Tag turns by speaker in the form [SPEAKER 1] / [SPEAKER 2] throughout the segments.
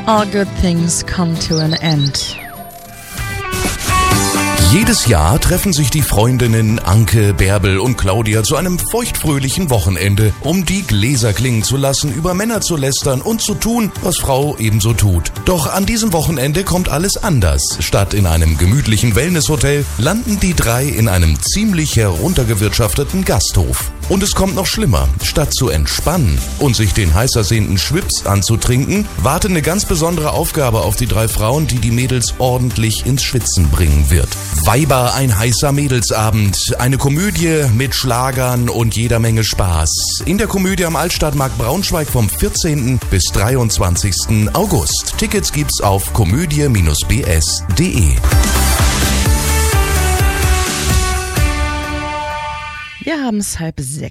[SPEAKER 1] All good things come to an end.
[SPEAKER 2] Jedes Jahr treffen sich die Freundinnen Anke, Bärbel und Claudia zu einem feuchtfröhlichen Wochenende, um die Gläser klingen zu lassen, über Männer zu lästern und zu tun, was Frau ebenso tut. Doch an diesem Wochenende kommt alles anders. Statt in einem gemütlichen Wellnesshotel landen die drei in einem ziemlich heruntergewirtschafteten Gasthof. Und es kommt noch schlimmer. Statt zu entspannen und sich den heiß ersehnten Schwips anzutrinken, wartet eine ganz besondere Aufgabe auf die drei Frauen, die die Mädels ordentlich ins Schwitzen bringen wird. Weiber, ein heißer Mädelsabend, eine Komödie mit Schlagern und jeder Menge Spaß. In der Komödie am Altstadtmarkt Braunschweig vom 14. bis 23. August. Tickets gibt's auf komödie-bs.de.
[SPEAKER 1] Wir haben es 5:30.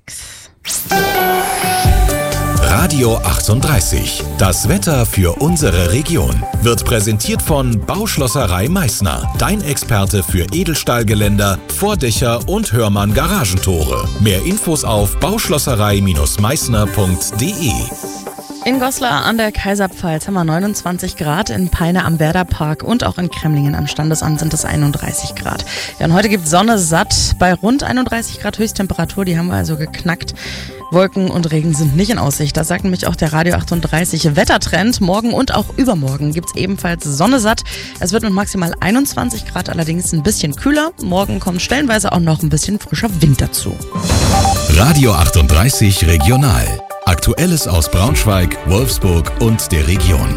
[SPEAKER 3] Radio 38. Das Wetter für unsere Region wird präsentiert von Bauschlosserei Meißner. Dein Experte für Edelstahlgeländer, Vordächer und Hörmann Garagentore. Mehr Infos auf bauschlosserei-meißner.de.
[SPEAKER 1] In Goslar an der Kaiserpfalz haben wir 29 Grad, in Peine am Werderpark und auch in Kremlingen am Standesamt sind es 31 Grad. Ja, und heute gibt Sonne satt bei rund 31 Grad Höchsttemperatur, die haben wir also geknackt. Wolken und Regen sind nicht in Aussicht. Das sagt nämlich auch der Radio 38 Wettertrend. Morgen und auch übermorgen gibt's ebenfalls Sonne satt. Es wird mit maximal 21 Grad allerdings ein bisschen kühler. Morgen kommt stellenweise auch noch ein bisschen frischer Wind dazu.
[SPEAKER 3] Radio 38 Regional. Aktuelles aus Braunschweig, Wolfsburg und der Region.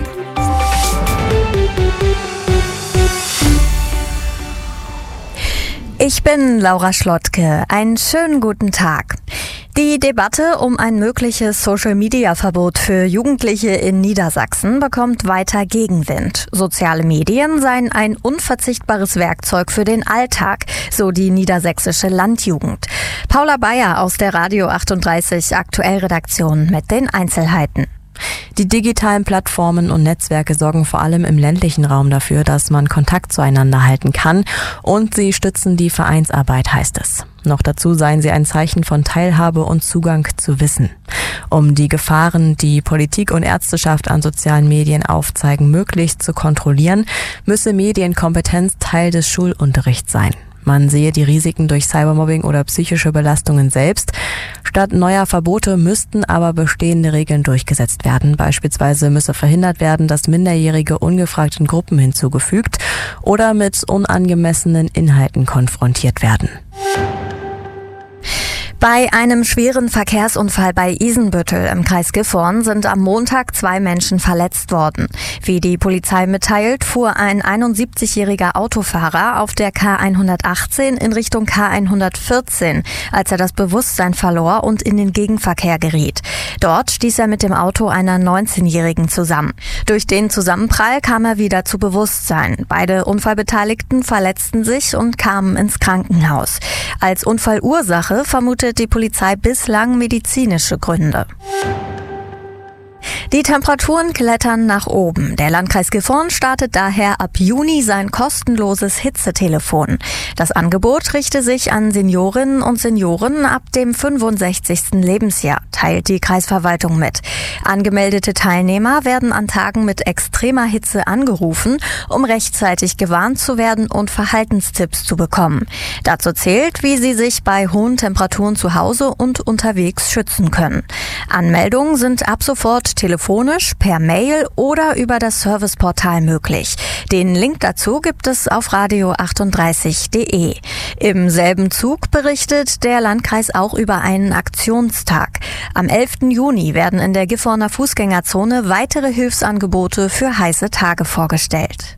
[SPEAKER 4] Ich bin Laura Schlottke. Einen schönen guten Tag. Die Debatte um ein mögliches Social-Media-Verbot für Jugendliche in Niedersachsen bekommt weiter Gegenwind. Soziale Medien seien ein unverzichtbares Werkzeug für den Alltag, so die niedersächsische Landjugend. Paula Bayer aus der Radio 38 Aktuell-Redaktion mit den Einzelheiten.
[SPEAKER 5] Die digitalen Plattformen und Netzwerke sorgen vor allem im ländlichen Raum dafür, dass man Kontakt zueinander halten kann, und sie stützen die Vereinsarbeit, heißt es. Noch dazu seien sie ein Zeichen von Teilhabe und Zugang zu Wissen. Um die Gefahren, die Politik und Ärzteschaft an sozialen Medien aufzeigen, möglichst zu kontrollieren, müsse Medienkompetenz Teil des Schulunterrichts sein. Man sehe die Risiken durch Cybermobbing oder psychische Belastungen selbst. Statt neuer Verbote müssten aber bestehende Regeln durchgesetzt werden. Beispielsweise müsse verhindert werden, dass Minderjährige ungefragt in Gruppen hinzugefügt oder mit unangemessenen Inhalten konfrontiert werden.
[SPEAKER 4] Bei einem schweren Verkehrsunfall bei Isenbüttel im Kreis Gifhorn sind am Montag 2 Menschen verletzt worden. Wie die Polizei mitteilt, fuhr ein 71-jähriger Autofahrer auf der K118 in Richtung K114, als er das Bewusstsein verlor und in den Gegenverkehr geriet. Dort stieß er mit dem Auto einer 19-Jährigen zusammen. Durch den Zusammenprall kam er wieder zu Bewusstsein. Beide Unfallbeteiligten verletzten sich und kamen ins Krankenhaus. Als Unfallursache vermutet die Polizei bislang medizinische Gründe. Die Temperaturen klettern nach oben. Der Landkreis Gifhorn startet daher ab Juni sein kostenloses Hitzetelefon. Das Angebot richte sich an Seniorinnen und Senioren ab dem 65. Lebensjahr, teilt die Kreisverwaltung mit. Angemeldete Teilnehmer werden an Tagen mit extremer Hitze angerufen, um rechtzeitig gewarnt zu werden und Verhaltenstipps zu bekommen. Dazu zählt, wie sie sich bei hohen Temperaturen zu Hause und unterwegs schützen können. Anmeldungen sind ab sofort telefonisch, per Mail oder über das Serviceportal möglich. Den Link dazu gibt es auf radio38.de. Im selben Zug berichtet der Landkreis auch über einen Aktionstag. Am 11. Juni werden in der Gifhorner Fußgängerzone weitere Hilfsangebote für heiße Tage vorgestellt.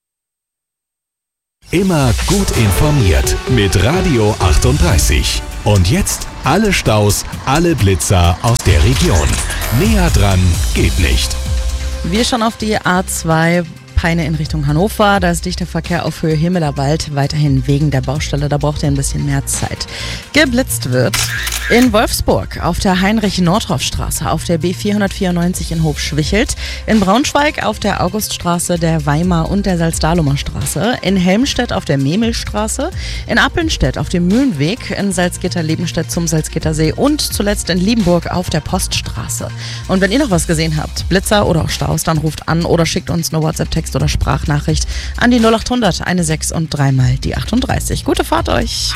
[SPEAKER 3] Immer gut informiert mit Radio 38. Und jetzt alle Staus, alle Blitzer aus der Region. Näher dran geht nicht.
[SPEAKER 1] Wir schauen auf die A2 Peine in Richtung Hannover. Da ist dichter Verkehr auf Höhe Himmelerwald, weiterhin wegen der Baustelle. Da braucht ihr ein bisschen mehr Zeit. Geblitzt wird in Wolfsburg auf der Heinrich-Nordhoff-Straße, auf der B494 in Hofschwichelt, in Braunschweig auf der Auguststraße, der Weimar und der Salzdahlumer Straße, in Helmstedt auf der Memilstraße, in Appelnstedt auf dem Mühlenweg, in Salzgitter-Lebenstedt zum Salzgittersee und zuletzt in Liebenburg auf der Poststraße. Und wenn ihr noch was gesehen habt, Blitzer oder auch Staus, dann ruft an oder schickt uns eine WhatsApp-Text oder Sprachnachricht an die 0800 16 und 3 mal die 38. Gute Fahrt euch!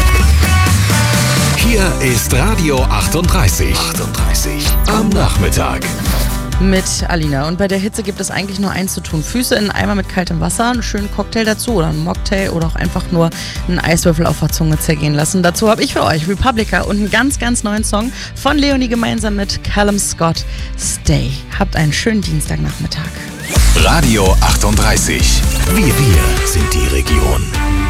[SPEAKER 3] Hier ist Radio 38. Am Nachmittag.
[SPEAKER 1] Mit Alina. Und bei der Hitze gibt es eigentlich nur eins zu tun. Füße in einen Eimer mit kaltem Wasser, einen schönen Cocktail dazu oder einen Mocktail oder auch einfach nur einen Eiswürfel auf der Zunge zergehen lassen. Dazu habe ich für euch Republica und einen ganz, ganz neuen Song von Leonie gemeinsam mit Callum Scott, Stay. Habt einen schönen Dienstagnachmittag.
[SPEAKER 3] Radio 38. Wir sind die Region.